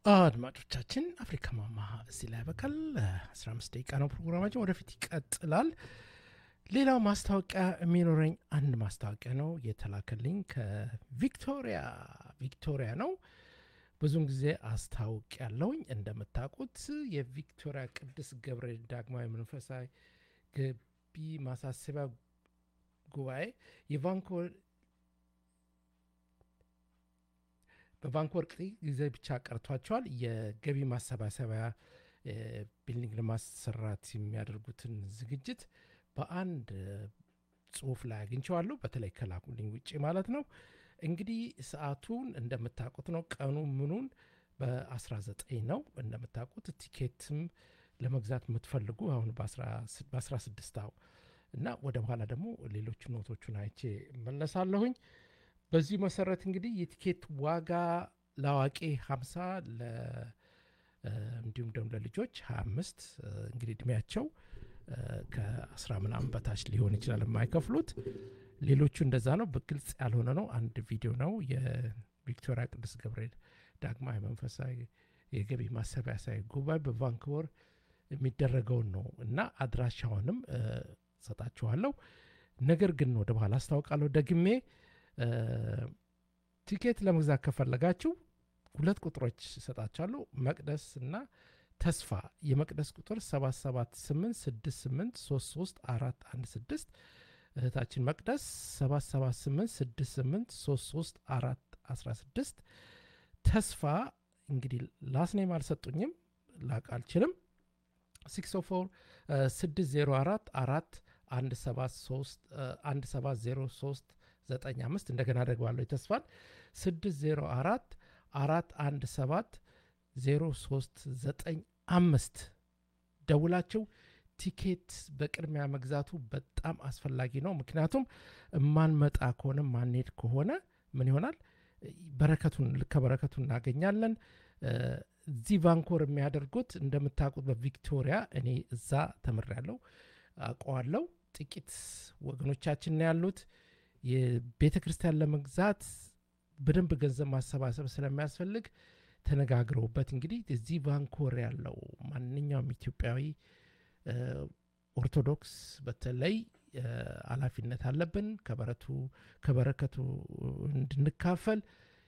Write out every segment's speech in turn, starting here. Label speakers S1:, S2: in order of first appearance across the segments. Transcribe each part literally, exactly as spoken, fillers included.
S1: አድማጮቻችን አፍሪካ ማማ እዚህ ላይ ያበቃል። አስራ አምስት ደቂቃ ነው ፕሮግራማችን፣ ወደፊት ይቀጥላል። ሌላው ማስታወቂያ የሚኖረኝ አንድ ማስታወቂያ ነው የተላከልኝ ከቪክቶሪያ ቪክቶሪያ ነው። ብዙውን ጊዜ አስታውቅ ያለውኝ እንደምታውቁት የቪክቶሪያ ቅዱስ ገብርኤል ዳግማዊ መንፈሳዊ ገቢ ማሳሰቢያ ጉባኤ የቫንኮቨር በቫንኮቨር ጊዜ ብቻ ቀርቷቸዋል። የገቢ ማሰባሰቢያ ቢልዲንግ ለማሰራት የሚያደርጉትን ዝግጅት በአንድ ጽሁፍ ላይ አግኝቼዋለሁ። በተለይ ከላኩልኝ ውጪ ማለት ነው። እንግዲህ ሰዓቱን እንደምታውቁት ነው። ቀኑ ምኑን በ19 ነው እንደምታውቁት። ቲኬትም ለመግዛት የምትፈልጉ አሁን በ16 አው እና ወደ በኋላ ደግሞ ሌሎች ኖቶቹን አይቼ መለሳለሁኝ። በዚህ መሰረት እንግዲህ የቲኬት ዋጋ ለአዋቂ ሀምሳ ለ እንዲሁም ደግሞ ለልጆች ሀያ አምስት እንግዲህ እድሜያቸው ከአስራ ምናምን በታች ሊሆን ይችላል የማይከፍሉት። ሌሎቹ እንደዛ ነው። በግልጽ ያልሆነ ነው። አንድ ቪዲዮ ነው የቪክቶሪያ ቅዱስ ገብርኤል ዳግማዊ መንፈሳዊ የገቢ ማሰባሰቢያ ጉባኤ በቫንኩቨር የሚደረገውን ነው እና አድራሻውንም ሰጣችኋለሁ። ነገር ግን ወደ በኋላ አስታውቃለሁ ደግሜ። ቲኬት ለመግዛት ከፈለጋችሁ ሁለት ቁጥሮች ሰጣችኋለሁ፣ መቅደስ እና ተስፋ። የመቅደስ ቁጥር ሰባት ሰባት ስምንት ስድስት ስምንት ሶስት ሶስት አራት አንድ ስድስት፣ እህታችን መቅደስ ሰባት ሰባት ስምንት ስድስት ስምንት ሶስት ሶስት አራት አስራ ስድስት። ተስፋ እንግዲህ ላስኔም አልሰጡኝም ላቅ አልችልም። ስድስት ኦ አራት ስድስት ዜሮ አራት አራት አንድ ሰባት ሶስት አንድ ሰባት ዜሮ ሶስት ዘጠኝ አምስት እንደገና ደግማለሁ። የተስፋን ስድስት ዜሮ አራት አራት አንድ ሰባት ዜሮ ሶስት ዘጠኝ አምስት ደውላችሁ ቲኬት በቅድሚያ መግዛቱ በጣም አስፈላጊ ነው። ምክንያቱም ማንመጣ ከሆነ ማንሄድ ከሆነ ምን ይሆናል? በረከቱን ከበረከቱን እናገኛለን። እዚህ ቫንኮቨር የሚያደርጉት እንደምታውቁት በቪክቶሪያ እኔ እዛ ተምሬያለሁ አውቀዋለሁ። ጥቂት ወገኖቻችን ነው ያሉት። የቤተ ክርስቲያን ለመግዛት በደንብ ገንዘብ ማሰባሰብ ስለሚያስፈልግ ተነጋግረውበት እንግዲህ እዚህ ቫንኮቨር ያለው ማንኛውም ኢትዮጵያዊ ኦርቶዶክስ በተለይ ኃላፊነት አለብን ከበረቱ ከበረከቱ እንድንካፈል።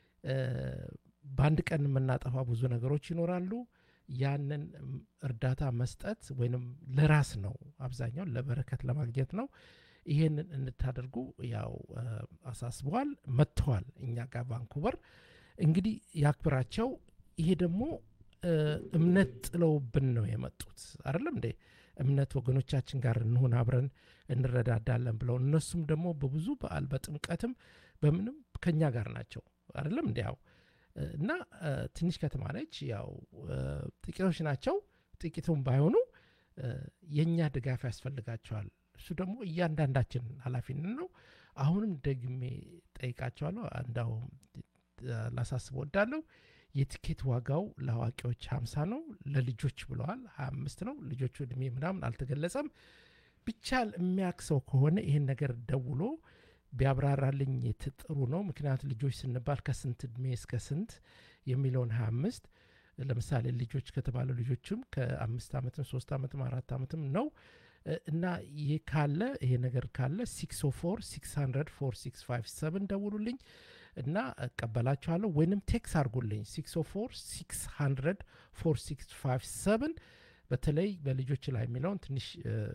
S1: በአንድ ቀን የምናጠፋ ብዙ ነገሮች ይኖራሉ። ያንን እርዳታ መስጠት ወይንም ለራስ ነው፣ አብዛኛው ለበረከት ለማግኘት ነው። ይሄንን እንድታደርጉ ያው አሳስበዋል። መጥተዋል እኛ ጋር ቫንኩቨር እንግዲህ ያክብራቸው። ይሄ ደግሞ እምነት ጥለውብን ነው የመጡት አይደለም እንዴ? እምነት ወገኖቻችን ጋር እንሆን አብረን እንረዳዳለን ብለው እነሱም ደግሞ በብዙ በዓል በጥምቀትም በምንም ከኛ ጋር ናቸው አይደለም እንዴ? ያው እና ትንሽ ከተማ ነች። ያው ጥቂቶች ናቸው። ጥቂቱም ባይሆኑ የኛ ድጋፍ ያስፈልጋቸዋል። እሱ ደግሞ እያንዳንዳችን ኃላፊነት ነው። አሁንም ደግሜ ጠይቃቸዋለሁ። አንዳው ላሳስብ ወዳለሁ። የቲኬት ዋጋው ለአዋቂዎች ሀምሳ ነው፣ ለልጆች ብለዋል ሀያ አምስት ነው። ልጆቹ እድሜ ምናምን አልተገለጸም። ብቻ የሚያክሰው ከሆነ ይህን ነገር ደውሎ ቢያብራራልኝ ጥሩ ነው። ምክንያቱ ልጆች ስንባል ከስንት እድሜ እስከ ስንት የሚለውን ሀያ አምስት ለምሳሌ ልጆች ከተባለ ልጆችም ከአምስት ዓመትም ሶስት ዓመትም አራት ዓመትም ነው እና ይሄ ካለ ይሄ ነገር ካለ ስድስት ኦ አራት ስድስት መቶ አራት ሲክስ ፋይቭ ሰቨን ደውሉልኝ እና እቀበላችኋለሁ። ወይንም ቴክስ አድርጉልኝ ስድስት ኦ አራት ስድስት መቶ አራት ሲክስ ፋይቭ ሰቨን። በተለይ በልጆች ላይ የሚለውን ትንሽ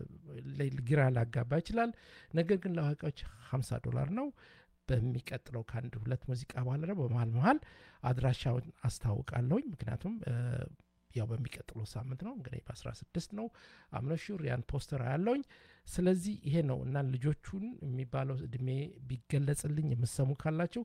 S1: ግራ ላጋባ ይችላል። ነገር ግን ለአዋቂዎች ሀምሳ ዶላር ነው። በሚቀጥለው ከአንድ ሁለት ሙዚቃ በኋላ ደግሞ በመሀል መሀል አድራሻውን አስታውቃለሁኝ። ምክንያቱም ያው በሚቀጥለው ሳምንት ነው እንግዲህ በ16 ነው አምነሹር ያን ፖስተር ያለውኝ። ስለዚህ ይሄ ነው እና ልጆቹን የሚባለው እድሜ ቢገለጽልኝ የምሰሙ ካላችሁ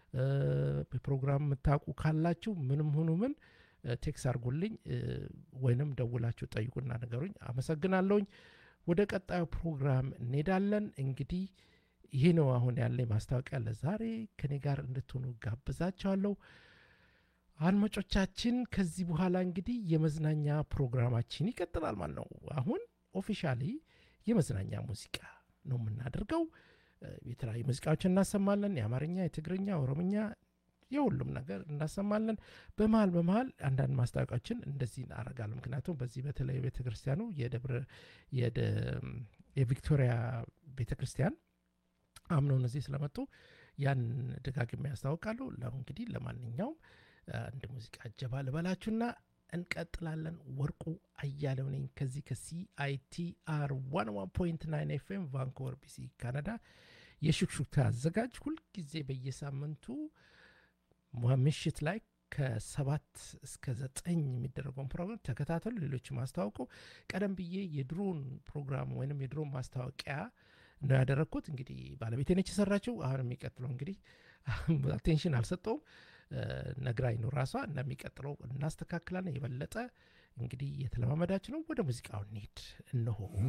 S1: በፕሮግራም የምታውቁ ካላችሁ ምንም ሆኑ ምን ቴክስ አድርጉልኝ ወይንም ደውላችሁ ጠይቁና ነገሩኝ። አመሰግናለሁኝ። ወደ ቀጣዩ ፕሮግራም እንሄዳለን። እንግዲህ ይሄ ነው አሁን ያለኝ ማስታወቂያ። ለዛሬ ከኔ ጋር እንድትሆኑ ጋብዛችኋለሁ አድማጮቻችን። ከዚህ በኋላ እንግዲህ የመዝናኛ ፕሮግራማችን ይቀጥላል ማለት ነው። አሁን ኦፊሻሊ የመዝናኛ ሙዚቃ ነው የምናደርገው። የተለያዩ ሙዚቃዎችን እናሰማለን። የአማርኛ፣ የትግርኛ፣ ኦሮምኛ፣ የሁሉም ነገር እናሰማለን። በመሀል በመሀል አንዳንድ ማስታወቂያዎችን እንደዚህ እናደርጋለን። ምክንያቱም በዚህ በተለይ ቤተክርስቲያኑ የደብረ የደ የቪክቶሪያ ቤተክርስቲያን አምነውን እዚህ ስለመጡ ያን ደጋግሜ ያስታውቃሉ። እንግዲህ ለማንኛውም አንድ ሙዚቃ አጀባ ልበላችሁና እንቀጥላለን። ወርቁ አያሌው ነኝ ከዚህ ከሲአይቲአር መቶ አንድ ነጥብ ዘጠኝ ኤፍኤም ቫንኩቨር ቢሲ ካናዳ የሹክሹክታ አዘጋጅ። ሁልጊዜ በየሳምንቱ ምሽት ላይ ከሰባት እስከ ዘጠኝ የሚደረገውን ፕሮግራም ተከታተሉ። ሌሎች ማስታወቁ ቀደም ብዬ የድሮን ፕሮግራም ወይንም የድሮን ማስታወቂያ ነው ያደረኩት። እንግዲህ ባለቤቴ ነች የሰራችው። አሁን የሚቀጥለው እንግዲህ አቴንሽን አልሰጠውም ነግራኝ ነው ራሷ። እንደሚቀጥለው እናስተካክላለን። የበለጠ እንግዲህ የተለማመዳችሁ ነው። ወደ ሙዚቃው እንሂድ። እነሆ